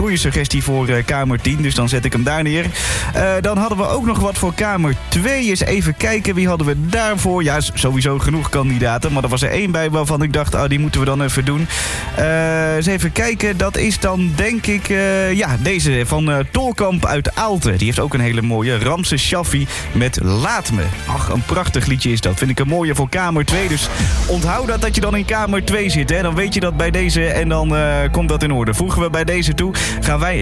goede suggestie voor kamer 10. Dus dan zet ik hem daar neer. Dan hadden we ook nog wat voor kamer 2. Eens even kijken, wie hadden we daarvoor? Ja, sowieso genoeg kandidaten. Maar er was er 1 bij waarvan ik dacht, die moeten we dan even doen. Eens even kijken, dat is dan denk ik... deze van Tolkamp uit Aalten. Die heeft ook een hele mooie. Ramse Shaffi met Laat Me. Ach, een prachtig liedje is dat. Vind ik een mooie voor kamer 2. Dus onthoud dat je dan in kamer 2 zit. Hè? Dan weet je dat bij deze en dan komt dat in orde. Voegen we bij deze toe. Gaan wij